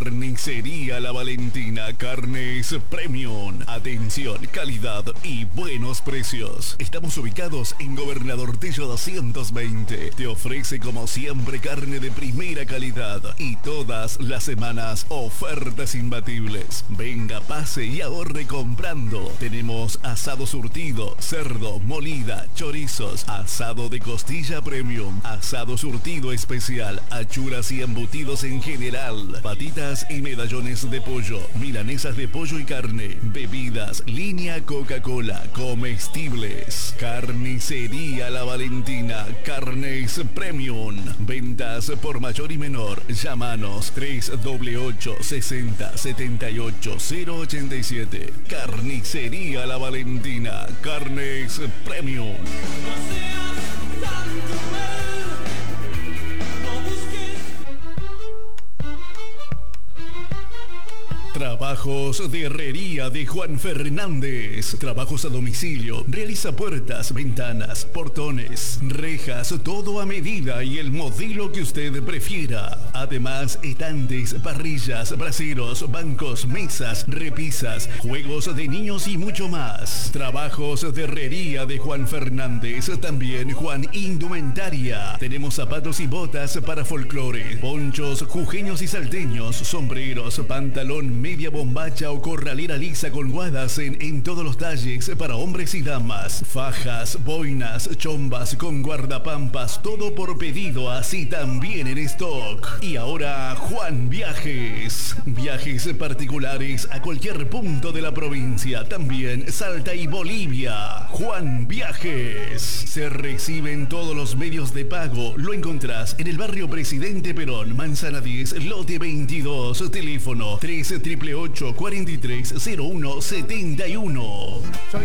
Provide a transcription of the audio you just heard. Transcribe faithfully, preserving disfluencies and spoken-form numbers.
Carnicería La Valentina, carnes premium. Atención, calidad y buenos precios. Estamos ubicados en Gobernador Tello doscientos veinte. Te ofrece como siempre carne de primera calidad y todas las semanas ofertas imbatibles. Venga, pase y ahorre comprando. Tenemos asado surtido, cerdo, molida, chorizos, asado de costilla premium, asado surtido especial, achuras y embutidos en general, patitas y medallones de pollo, milanesas de pollo y carne, bebidas, línea Coca-Cola, comestibles. Carnicería La Valentina, carnes premium. Ventas por mayor y menor. Llámanos tres ocho ocho, sesenta, setenta y ocho, cero ochenta y siete. Carnicería La Valentina, carnes premium. Trabajos de herrería de Juan Fernández. Trabajos a domicilio. Realiza puertas, ventanas, portones, rejas, todo a medida y el modelo que usted prefiera. Además, estantes, parrillas, braseros, bancos, mesas, repisas, juegos de niños y mucho más. Trabajos de herrería de Juan Fernández. También Juan Indumentaria. Tenemos zapatos y botas para folclore, ponchos jujeños y salteños, sombreros, pantalón, media bombacha o corralera lisa con guadas en, en todos los talles para hombres y damas, fajas, boinas, chombas con guardapampas, todo por pedido, así también en stock. Y ahora Juan Viajes, viajes particulares a cualquier punto de la provincia, también Salta y Bolivia. Juan Viajes, se reciben todos los medios de pago, lo encontrás en el barrio Presidente Perón, Manzana diez, lote veintidós, teléfono tres ocho ocho, cuatro tres, cero uno siete uno.